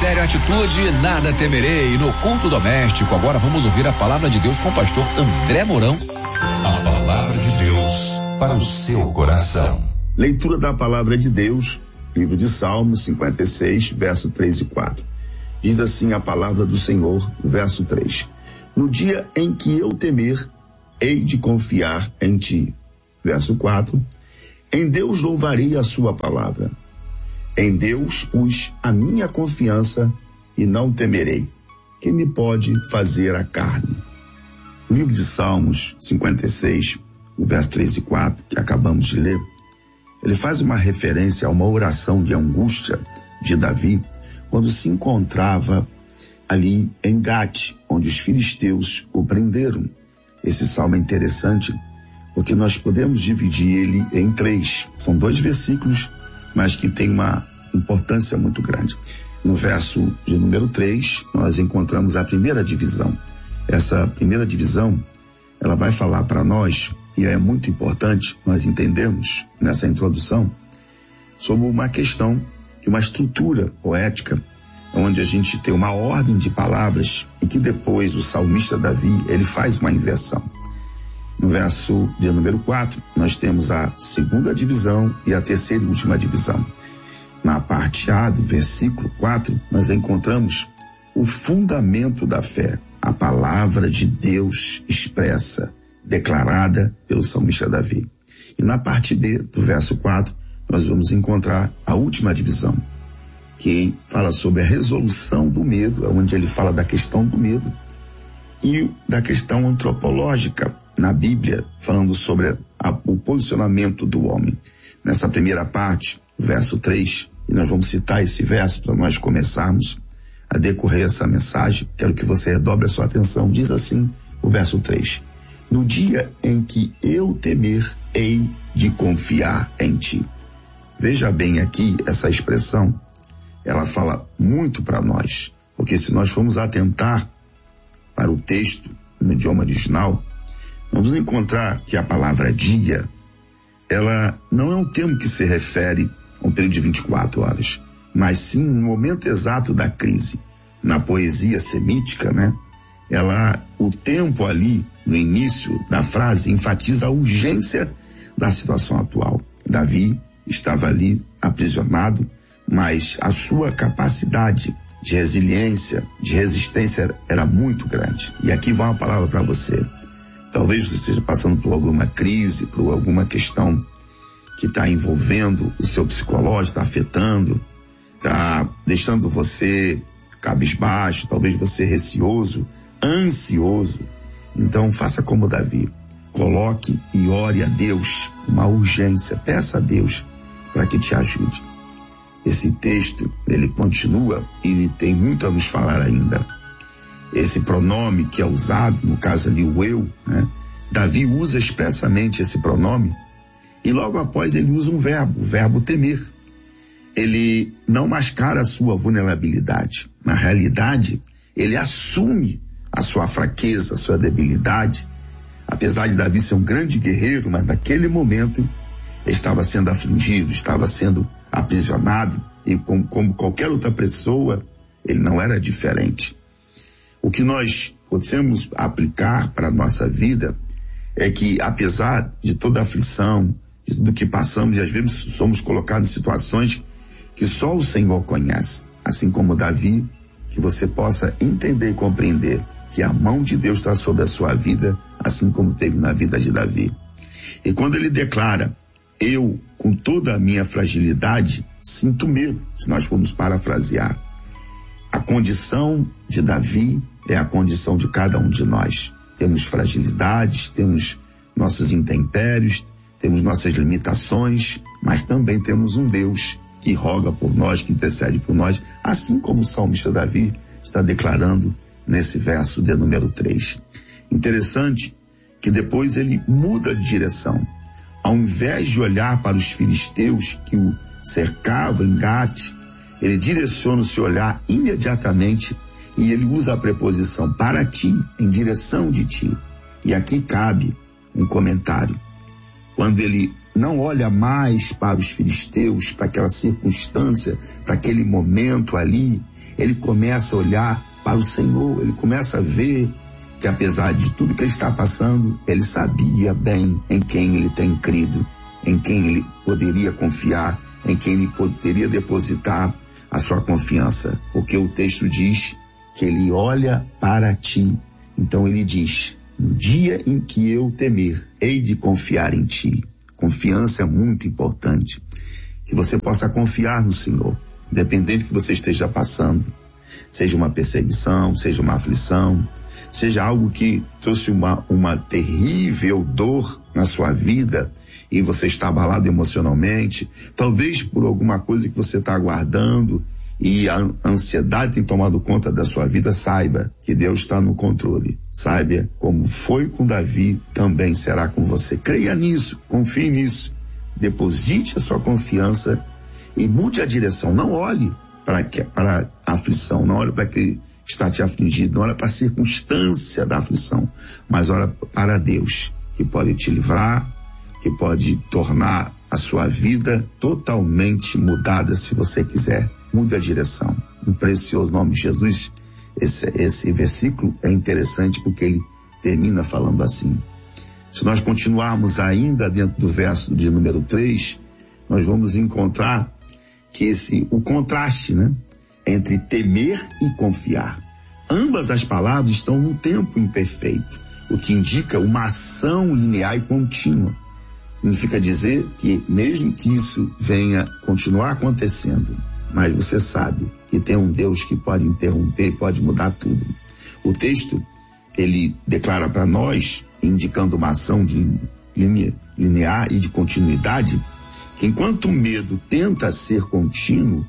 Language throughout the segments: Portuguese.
Ministério Atitude, nada temerei. No culto doméstico, agora vamos ouvir a palavra de Deus com o pastor André Mourão. A palavra de Deus para o seu coração. Leitura da palavra de Deus, livro de Salmos 56, verso 3 e 4. Diz assim a palavra do Senhor, verso 3. No dia em que eu temer, hei de confiar em ti. Verso 4. Em Deus louvarei a sua palavra. Em Deus pus a minha confiança e não temerei. Quem me pode fazer a carne? O livro de Salmos 56, o verso 3 e 4, que acabamos de ler, ele faz uma referência a uma oração de angústia de Davi, quando se encontrava ali em Gate, onde os filisteus o prenderam. Esse salmo é interessante, porque nós podemos dividir ele em 3. São 2 versículos, mas que tem uma importância muito grande. No verso de número 3, nós encontramos a primeira divisão. Essa primeira divisão, ela vai falar para nós, e é muito importante nós entendermos nessa introdução, sobre uma questão de uma estrutura poética, onde a gente tem uma ordem de palavras e que depois o salmista Davi, ele faz uma inversão. No verso de número 4, nós temos a segunda divisão e a terceira e última divisão. Na parte A do versículo 4, nós encontramos o fundamento da fé, a palavra de Deus expressa, declarada pelo salmista Davi. E na parte B do verso 4, nós vamos encontrar a última divisão, que fala sobre a resolução do medo, onde ele fala da questão do medo e da questão antropológica na Bíblia, falando sobre o posicionamento do homem. Nessa primeira parte, verso 3, e nós vamos citar esse verso para nós começarmos a decorrer essa mensagem. Quero que você redobre a sua atenção. Diz assim o verso 3. No dia em que eu temer, hei de confiar em ti. Veja bem aqui essa expressão, ela fala muito para nós, porque se nós formos atentar para o texto no idioma original, vamos encontrar que a palavra dia, ela não é um termo que se refere a um período de 24 horas, mas sim no momento exato da crise. Na poesia semítica, né? O tempo ali, no início da frase, enfatiza a urgência da situação atual. Davi estava ali aprisionado, mas a sua capacidade de resiliência, de resistência era muito grande. E aqui vai uma palavra para você. Talvez você esteja passando por alguma crise, por alguma questão que está envolvendo o seu psicológico, está afetando, está deixando você cabisbaixo, talvez você receoso, ansioso. Então faça como Davi, coloque e ore a Deus uma urgência, peça a Deus para que te ajude. Esse texto, ele continua e ele tem muito a nos falar ainda. Esse pronome que é usado, no caso ali o eu, né? Davi usa expressamente esse pronome e logo após ele usa um verbo, o verbo temer. Ele não mascara a sua vulnerabilidade. Na realidade, ele assume a sua fraqueza, a sua debilidade. Apesar de Davi ser um grande guerreiro, mas naquele momento estava sendo afligido, estava sendo aprisionado, e como qualquer outra pessoa, ele não era diferente. O que nós podemos aplicar para a nossa vida é que, apesar de toda a aflição, de tudo que passamos, e às vezes somos colocados em situações que só o Senhor conhece, assim como Davi, que você possa entender e compreender que a mão de Deus está sobre a sua vida, assim como teve na vida de Davi. E quando ele declara, eu, com toda a minha fragilidade, sinto medo, se nós formos parafrasear. A condição de Davi é a condição de cada um de nós. Temos fragilidades, temos nossos intempéries, temos nossas limitações, mas também temos um Deus que roga por nós, que intercede por nós, assim como o salmista Davi está declarando nesse verso de número 3. Interessante que depois ele muda de direção. Ao invés de olhar para os filisteus que o cercavam em Gate, ele direciona o seu olhar imediatamente e ele usa a preposição para ti, em direção de ti. E aqui cabe um comentário. Quando ele não olha mais para os filisteus, para aquela circunstância, para aquele momento ali, ele começa a olhar para o Senhor, ele começa a ver que apesar de tudo que ele está passando, ele sabia bem em quem ele tem crido, em quem ele poderia confiar, em quem ele poderia depositar a sua confiança, porque o texto diz que ele olha para ti. Então ele diz: no dia em que eu temer, hei de confiar em ti. Confiança é muito importante, que você possa confiar no Senhor, independente do que você esteja passando, seja uma perseguição, seja uma aflição, seja algo que trouxe uma terrível dor na sua vida e você está abalado emocionalmente, talvez por alguma coisa que você está aguardando e a ansiedade tem tomado conta da sua vida. Saiba que Deus está no controle. Saiba, como foi com Davi, também será com você. Creia nisso, confie nisso, deposite a sua confiança e mude a direção. Não olhe para a aflição, não olhe para aquele que está te afligindo, não olhe para a circunstância da aflição, mas olhe para Deus, que pode te livrar, que pode tornar a sua vida totalmente mudada se você quiser. Mude a direção. No precioso nome de Jesus, esse versículo é interessante porque ele termina falando assim. Se nós continuarmos ainda dentro do verso de número 3, nós vamos encontrar que o contraste, né, entre temer e confiar. Ambas as palavras estão num tempo imperfeito, o que indica uma ação linear e contínua. Significa dizer que mesmo que isso venha continuar acontecendo, mas você sabe que tem um Deus que pode interromper e pode mudar tudo. O texto, ele declara para nós, indicando uma ação de linear e de continuidade, que enquanto o medo tenta ser contínuo,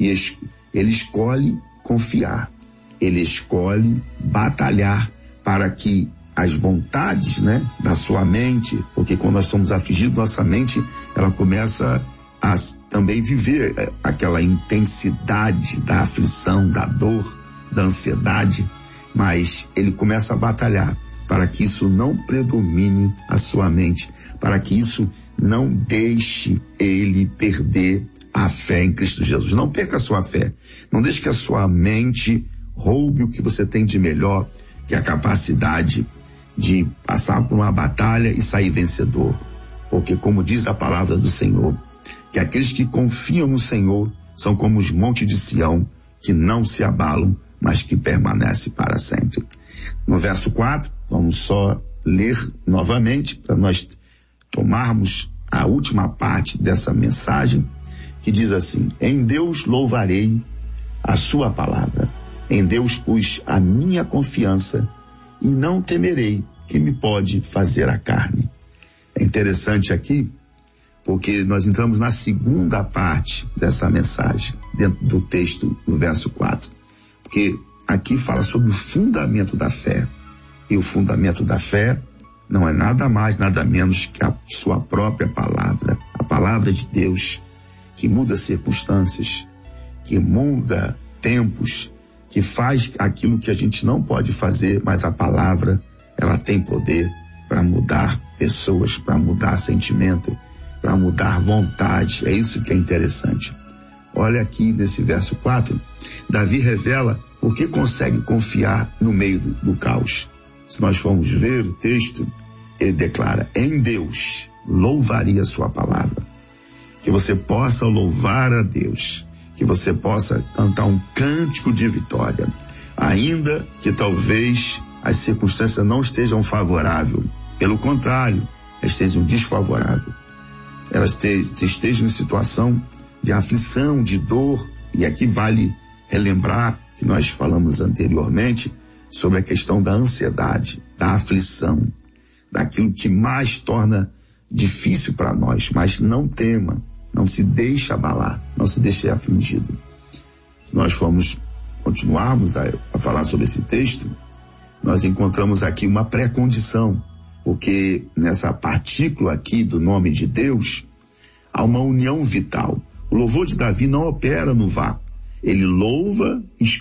ele escolhe confiar, ele escolhe batalhar para que as vontades, né, da sua mente, porque quando nós somos afligidos, nossa mente, ela começa a também viver aquela intensidade da aflição, da dor, da ansiedade, mas ele começa a batalhar para que isso não predomine a sua mente, para que isso não deixe ele perder a fé em Cristo Jesus. Não perca a sua fé, não deixe que a sua mente roube o que você tem de melhor, que é a capacidade de passar por uma batalha e sair vencedor, porque como diz a palavra do Senhor, que aqueles que confiam no Senhor são como os montes de Sião, que não se abalam, mas que permanecem para sempre. No verso 4, vamos só ler novamente, para nós tomarmos a última parte dessa mensagem, que diz assim: em Deus louvarei a sua palavra, em Deus pus a minha confiança, e não temerei que me pode fazer a carne. É interessante aqui, porque nós entramos na segunda parte dessa mensagem, dentro do texto do verso 4, porque aqui fala sobre o fundamento da fé, e o fundamento da fé não é nada mais, nada menos que a sua própria palavra, a palavra de Deus, que muda circunstâncias, que muda tempos, que faz aquilo que a gente não pode fazer, mas a palavra, ela tem poder para mudar pessoas, para mudar sentimento, para mudar vontade. É isso que é interessante. Olha aqui nesse verso 4, Davi revela por que consegue confiar no meio do caos. Se nós formos ver o texto, ele declara: em Deus louvaria a sua palavra. Que você possa louvar a Deus, que você possa cantar um cântico de vitória, ainda que talvez as circunstâncias não estejam favoráveis, pelo contrário, elas estejam desfavoráveis, elas estejam em situação de aflição, de dor. E aqui vale relembrar que nós falamos anteriormente sobre a questão da ansiedade, da aflição, daquilo que mais torna difícil para nós. Mas não tema, não se deixe abalar, não se deixe afligido. Se nós continuarmos a falar sobre esse texto, nós encontramos aqui uma pré-condição, porque nessa partícula aqui do nome de Deus, há uma união vital. O louvor de Davi não opera no vácuo, ele louva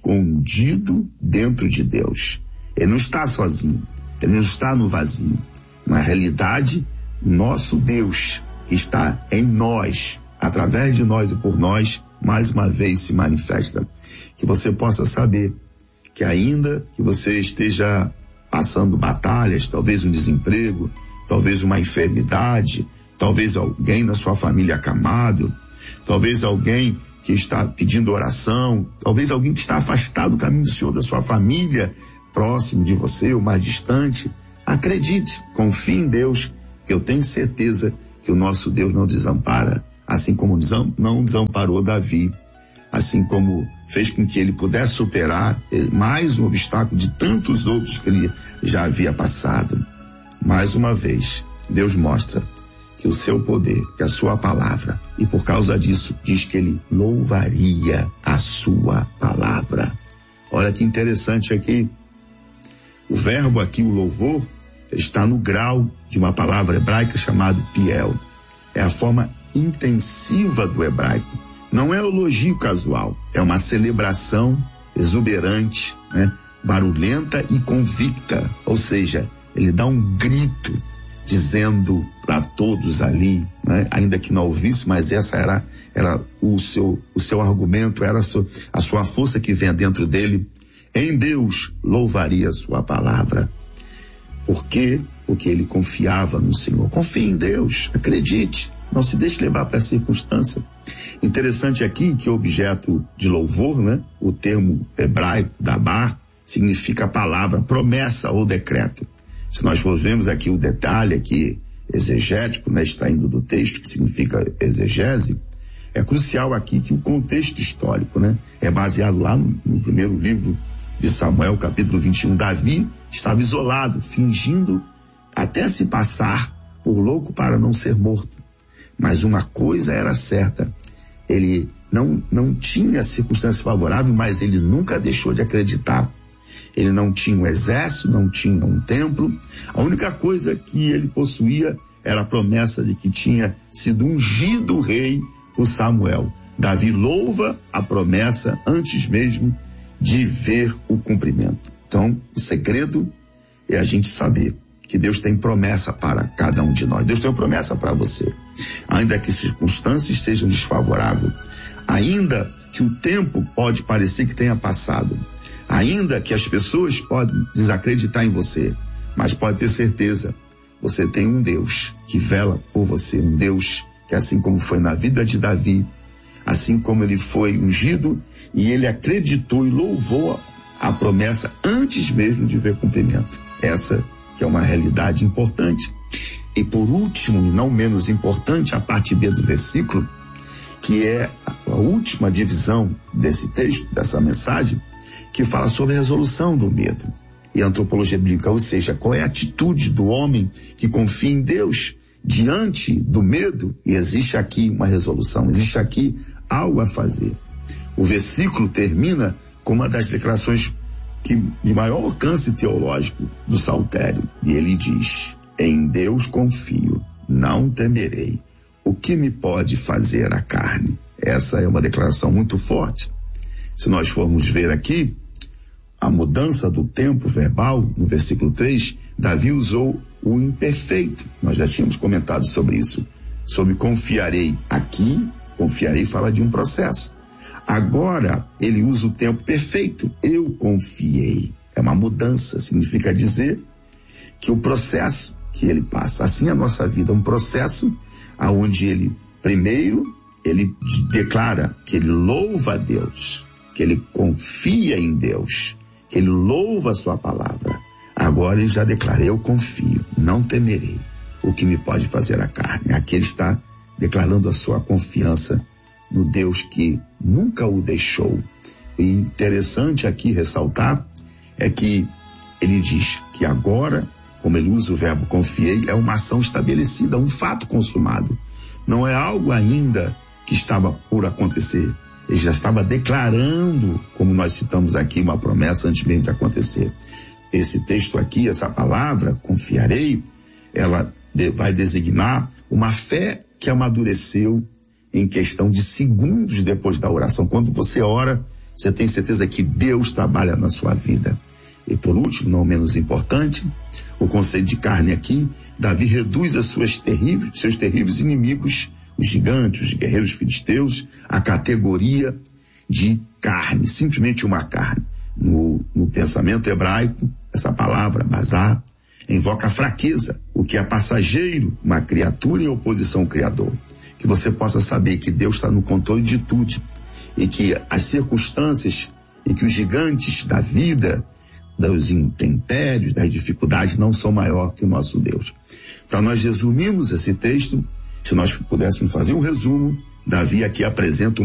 escondido dentro de Deus. Ele não está sozinho, ele não está no vazio. Na realidade, nosso Deus, que está em nós, através de nós e por nós, mais uma vez se manifesta. Que você possa saber que ainda que você esteja passando batalhas, talvez um desemprego, talvez uma enfermidade, talvez alguém na sua família acamado, talvez alguém que está pedindo oração, talvez alguém que está afastado do caminho do Senhor, da sua família, próximo de você ou mais distante. Acredite, confie em Deus, que eu tenho certeza que o nosso Deus não desampara, assim como não desamparou Davi, assim como fez com que ele pudesse superar mais um obstáculo de tantos outros que ele já havia passado. Mais uma vez, Deus mostra que o seu poder, que a sua palavra, e por causa disso diz que ele louvaria a sua palavra. Olha que interessante aqui, o verbo aqui, o louvor, está no grau de uma palavra hebraica chamada piel. É a forma intensiva do hebraico. Não é elogio casual, é uma celebração exuberante, né? Barulhenta e convicta. Ou seja, ele dá um grito dizendo para todos ali, né? Ainda que não ouvisse, mas essa era o seu argumento, era a sua força que vem dentro dele. Em Deus louvaria a sua palavra. Por quê? Porque ele confiava no Senhor. Confie em Deus, acredite, não se deixe levar para a circunstância. Interessante aqui que o objeto de louvor, né? O termo hebraico, dabar, significa palavra, promessa ou decreto. Se nós formos aqui o detalhe aqui exegético, né? Extraindo do texto, que significa exegese, é crucial aqui que o contexto histórico, né? É baseado lá no primeiro livro de Samuel, capítulo 21, Davi estava isolado, fingindo até se passar por louco para não ser morto. Mas uma coisa era certa, ele não tinha circunstância favorável, mas ele nunca deixou de acreditar. Ele não tinha um exército, não tinha um templo, a única coisa que ele possuía era a promessa de que tinha sido ungido rei por Samuel. Davi louva a promessa antes mesmo de ver o cumprimento. Então, o segredo é a gente saber que Deus tem promessa para cada um de nós. Deus tem uma promessa para você. Ainda que as circunstâncias sejam desfavoráveis, ainda que o tempo pode parecer que tenha passado, ainda que as pessoas podem desacreditar em você, mas pode ter certeza, você tem um Deus que vela por você, um Deus que, assim como foi na vida de Davi, assim como ele foi ungido e ele acreditou e louvou a promessa antes mesmo de ver cumprimento. Essa que é uma realidade importante. E por último, e não menos importante, a parte B do versículo, que é a última divisão desse texto, dessa mensagem, que fala sobre a resolução do medo e a antropologia bíblica, ou seja, qual é a atitude do homem que confia em Deus diante do medo. E existe aqui uma resolução, existe aqui algo a fazer. O versículo termina com uma das declarações de maior alcance teológico do Saltério, e ele diz: em Deus confio, não temerei. O que me pode fazer a carne? Essa é uma declaração muito forte. Se nós formos ver aqui a mudança do tempo verbal, no versículo 3, Davi usou o imperfeito. Nós já tínhamos comentado sobre isso, sobre confiarei. Aqui, confiarei fala de um processo. Agora, ele usa o tempo perfeito. Eu confiei. É uma mudança. Significa dizer que o processo que ele passa, assim a nossa vida, um processo aonde ele, primeiro, ele declara que ele louva a Deus, que ele confia em Deus, que ele louva a sua palavra. Agora ele já declara: eu confio, não temerei o que me pode fazer a carne. Aqui ele está declarando a sua confiança no Deus que nunca o deixou. E interessante aqui ressaltar é que ele diz que agora, como ele usa o verbo confiei, é uma ação estabelecida, um fato consumado. Não é algo ainda que estava por acontecer. Ele já estava declarando, como nós citamos aqui, uma promessa antes mesmo de acontecer. Esse texto aqui, essa palavra, confiarei, ela vai designar uma fé que amadureceu em questão de segundos depois da oração. Quando você ora, você tem certeza que Deus trabalha na sua vida. E por último, não menos importante, o conceito de carne aqui, Davi reduz seus terríveis inimigos os gigantes, os guerreiros filisteus, a categoria de carne, simplesmente uma carne. No pensamento hebraico, essa palavra, bazar, invoca a fraqueza, o que é passageiro, uma criatura em oposição ao Criador. Que você possa saber que Deus está no controle de tudo e que as circunstâncias e que os gigantes da vida, dos intempéries, das dificuldades não são maior que o nosso Deus. Para nós resumirmos esse texto, se nós pudéssemos fazer um resumo, Davi aqui apresenta